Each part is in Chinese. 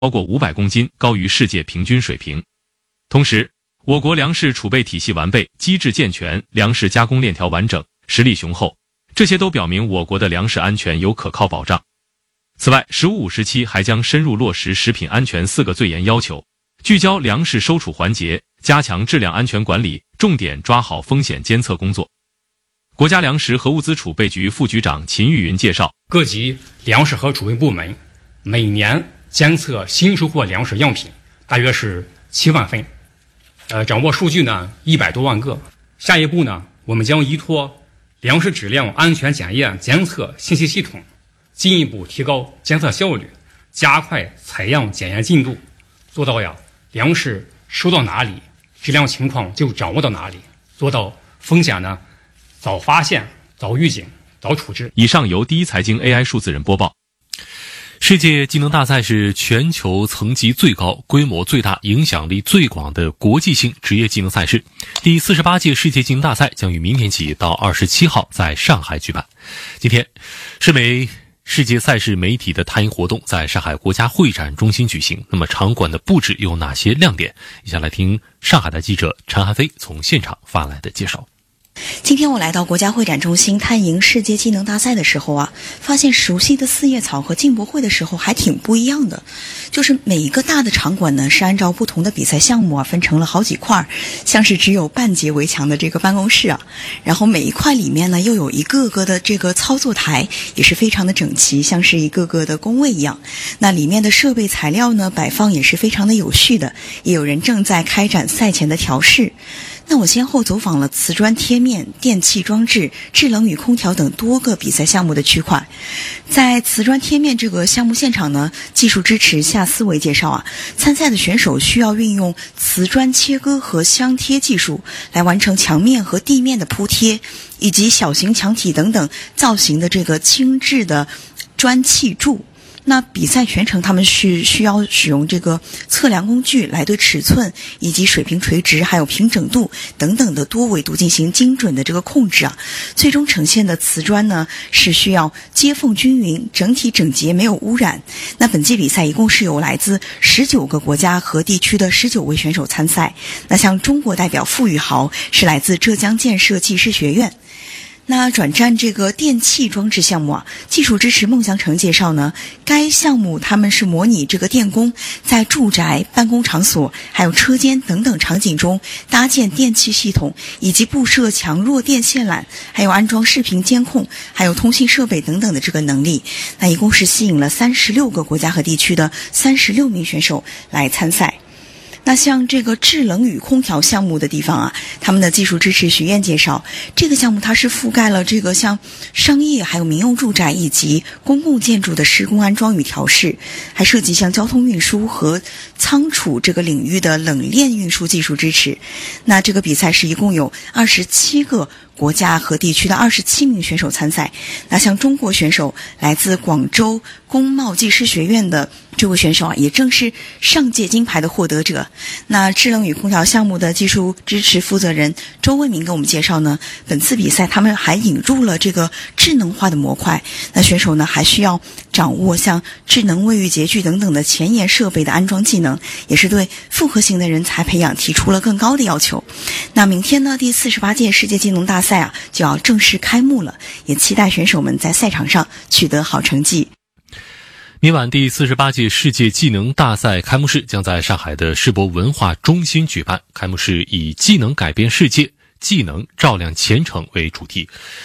超过500公斤，高于世界平均水平。同时，我国粮食储备体系完备，机制健全，粮食加工链条完整，实力雄厚，这些都表明我国的粮食安全有可靠保障。此外，“15+5”时期还将深入落实食品安全4个最严要求，聚焦粮食收储环节，加强质量安全管理，重点抓好风险监测工作。国家粮食和物资储备局副局长秦玉云介绍， 各级粮食和储备部门每年监测新收获粮食样品大约是7万份，掌握数据呢100多万个。下一步呢，我们将依托粮食质量安全检验监测信息系统，进一步提高监测效率，加快采样检验进度，做到粮食收到哪里，质量情况就掌握到哪里，做到风险呢早发现、早预警、早处置。 以上由第一财经 AI 数字人播报。 世界技能大赛是全球层级最高、规模最大、影响力最广的国际性职业技能赛事。第48届世界技能大赛将于明天起到27号在上海举办。今天，世媒世界赛事媒体的踏营活动在上海国家会展中心举行。那么场馆的布置有哪些亮点？以下来听上海的记者陈汉飞从现场发来的介绍。 今天我来到国家会展中心探营世界技能大赛的时候发现熟悉的四叶草和进博会的时候还挺不一样的。就是每一个大的场馆呢，是按照不同的比赛项目分成了好几块，像是只有半截围墙的这个办公室然后每一块里面呢又有一个个的这个操作台，也是非常的整齐，像是一个个的工位一样。那里面的设备材料呢摆放也是非常的有序的，也有人正在开展赛前的调试。那我先后走访了瓷砖贴面、电气装置、制冷与空调等多个比赛项目的区块。在瓷砖贴面这个项目现场呢，技术支持下思维介绍参赛的选手需要运用瓷砖切割和镶贴技术来完成墙面和地面的铺贴，以及小型墙体等等造型的这个轻质的砖砌柱。那比赛全程他们是需要使用这个测量工具来对尺寸以及水平垂直还有平整度等等的多维度进行精准的这个控制最终呈现的瓷砖呢是需要接缝均匀，整体整洁，没有污染。那本届比赛一共是有来自19个国家和地区的19位选手参赛。那像中国代表傅宇豪是来自浙江建设技师学院。那转战这个电气装置项目技术支持孟祥成介绍呢，该项目他们是模拟这个电工在住宅、办公场所还有车间等等场景中搭建电气系统，以及布设强弱电线缆，还有安装视频监控，还有通信设备等等的这个能力。那一共是吸引了36个国家和地区的36名选手来参赛。那像这个制冷与空调项目的地方他们的技术支持学院介绍，这个项目它是覆盖了这个像商业还有民用住宅以及公共建筑的施工安装与调试，还涉及像交通运输和仓储这个领域的冷链运输技术支持。那这个比赛是一共有27个国家和地区的27名选手参赛。那像中国选手来自广州工贸技师学院的这位选手也正是上届金牌的获得者。那制冷与空调项目的技术支持负责人周卫民给我们介绍呢，本次比赛他们还引入了这个智能化的模块。那选手呢还需要掌握像智能卫浴洁具等等的前沿设备的安装技能，也是对复合型的人才培养提出了更高的要求。那明天呢，第48届世界技能大赛就要正式开幕了，也期待选手们在赛场上取得好成绩。 明晚第48届世界技能大赛开幕式将在上海的世博文化中心举办。开幕式以技能改变世界，技能照亮前程为主题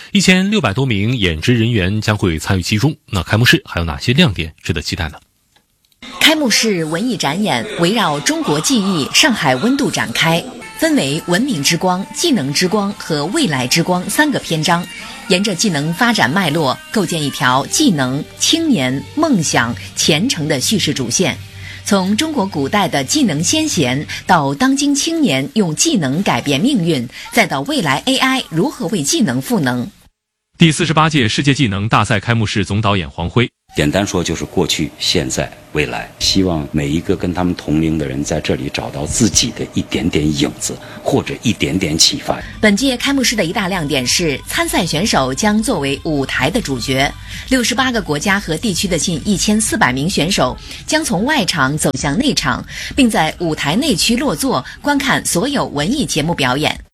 ，1600多名演职人员将会参与其中。那开幕式还有哪些亮点值得期待呢？ 开幕式文艺展演围绕中国技艺上海温度展开，分为文明之光、技能之光和未来之光3个篇章，沿着技能发展脉络构建一条技能、青年、梦想、前程的叙事主线。从中国古代的技能先贤，到当今青年用技能改变命运，再到未来 AI 如何为技能赋能。 第48届世界技能大赛开幕式总导演黄辉简单说就是过去、现在、未来，希望每一个跟他们同龄的人在这里找到自己的一点点影子，或者一点点启发。 本届开幕式的一大亮点是，参赛选手将作为舞台的主角，68个国家和地区的近1400名选手将从外场走向内场，并在舞台内区落座，观看所有文艺节目表演。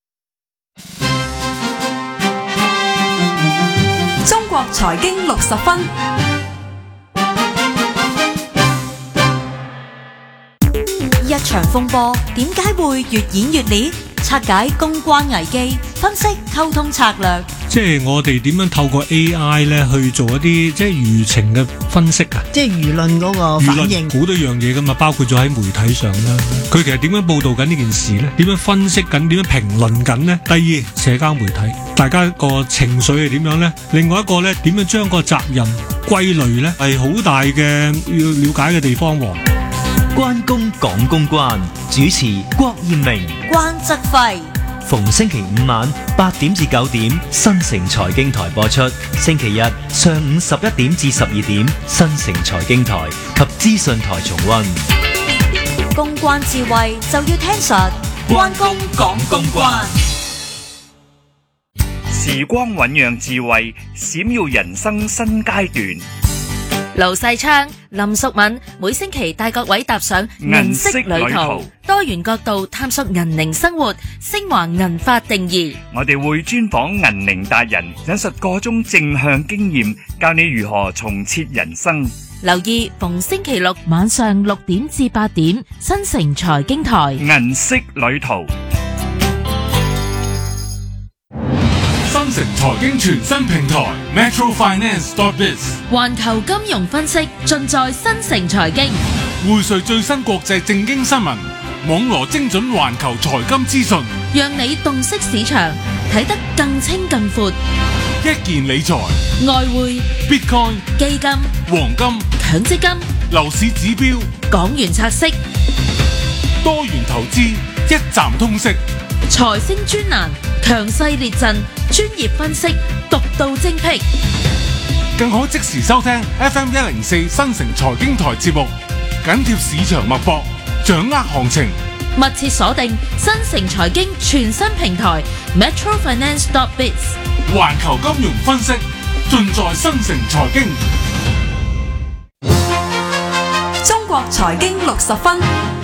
中國財經60分。一場風波點解會越演越烈？拆解公關危機，分析溝通策略。 即係我哋點樣透過 AI 咧去做一啲即係輿情嘅分析啊？ 即係輿論嗰個反應， 好多樣嘢噶嘛，包括咗喺媒體上啦。佢其實點樣報導緊呢件事咧？點樣分析緊？點樣評論緊呢？第二，社交媒體，大家個情緒係點樣咧？另外一個咧，點樣將個責任歸類咧？係好大嘅要了解嘅地方喎。 關公講公關，主持郭艷明、 關則輝。 逢星期五晚8點至9點，新城財經台播出；星期日上午11點至12點，新城財經台及資訊台重溫。 公關智慧就要聽實，關公講公關。 時光醞釀智慧，閃耀人生新階段。 盧世昌、林淑敏每星期帶各位踏上銀色旅途，多元角度探索銀齡生活，昇華銀髮定義。 我哋會專訪銀齡達人，引述個中正向經驗，教你如何重設人生。 留意逢星期六晚上6點至8點，新城財經台銀色旅途。 新城財經全新平台 metrofinance.biz， 環球金融分析盡在新城財經， 匯萃最新國際政經新聞，網羅精準環球財金資訊， 讓你洞悉市場，睇得更清更闊。 一件理財、 外匯、 Bitcoin、 基金、 黃金、 強積金、 樓市指標、 港元拆息、 多元投資，一站通識。 財星專欄，強勢列陣，專業分析，獨到精闢， 更可即時收聽 FM104 新城財經台節目，緊貼市場脈搏，掌握行情。 密切鎖定新城財經全新平台 metrofinance.biz， 環球金融分析盡在新城財經。 中國財經60分。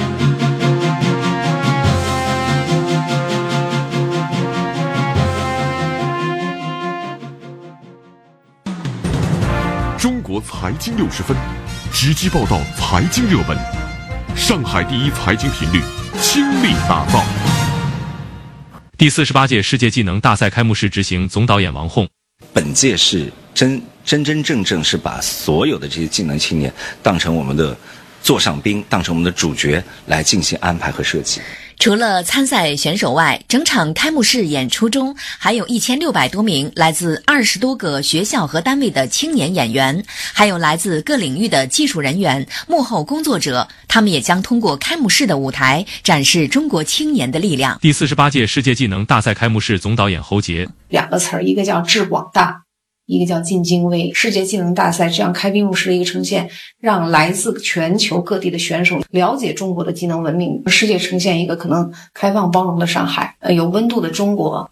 中国财经60分，直击报道财经热门，上海第一财经频率倾力打造。 第48届世界技能大赛开幕式执行总导演王洪， 本届是真正是把所有的这些技能青年当成我们的座上宾，当成我们的主角来进行安排和设计。 除了参赛选手外，整场开幕式演出中还有1600多名来自20多个学校和单位的青年演员，还有来自各领域的技术人员、幕后工作者，他们也将通过开幕式的舞台展示中国青年的力量。 第48届世界技能大赛开幕式总导演侯杰， 两个词儿，一个叫致广大，一个叫尽精微。世界技能大赛这样开闭幕式的一个呈现，让来自全球各地的选手了解中国的技能文明，世界呈现一个可能开放包容的上海，有温度的中国。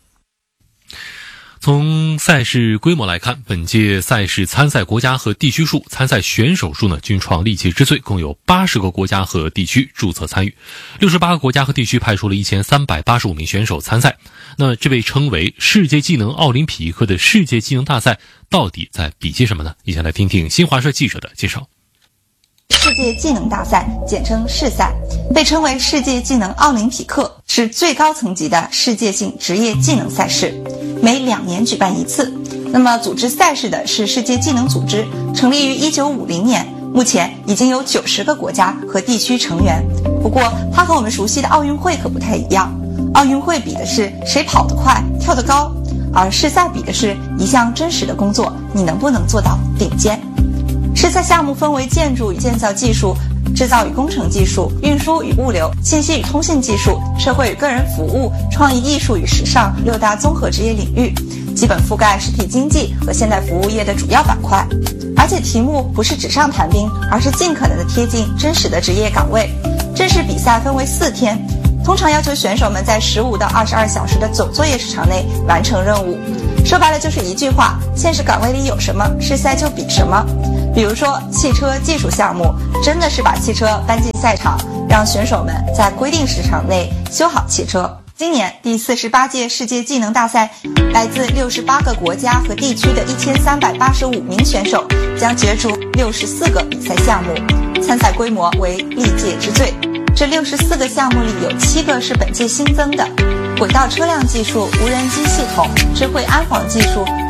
从赛事规模来看，本届赛事参赛国家和地区数、参赛选手数呢均创历届之最，共有80个国家和地区注册参与，68个国家和地区派出了1385名选手参赛。那这被称为世界技能奥林匹克的世界技能大赛到底在比些什么呢？一起来听听新华社记者的介绍。 世界技能大赛简称世赛，被称为世界技能奥林匹克，是最高层级的世界性职业技能赛事，每2年举办一次。那么组织赛事的是世界技能组织，成立于1950年，目前已经有90个国家和地区成员。不过它和我们熟悉的奥运会可不太一样，奥运会比的是谁跑得快、跳得高，而世赛比的是一项真实的工作，你能不能做到顶尖。世赛项目分为建筑与建造技术、制造与工程技术、运输与物流、信息与通信技术、社会与个人服务、创意艺术与时尚6大综合职业领域。 基本覆盖实体经济和现代服务业的主要板块。而且题目不是纸上谈兵，而是尽可能的贴近真实的职业岗位。正式比赛分为4天，通常要求选手们在15到22小时的总作业时长内完成任务。说白了就是一句话，现实岗位里有什么，试赛就比什么。比如说汽车技术项目，真的是把汽车搬进赛场，让选手们在规定时长内修好汽车。今年第48届世界技能大赛，来自68个国家和地区的1385名选手将角逐64个比赛项目，参赛规模为历届之最。这64个项目里有7个是本届新增的，轨道车辆技术、无人机系统、智慧安防技术、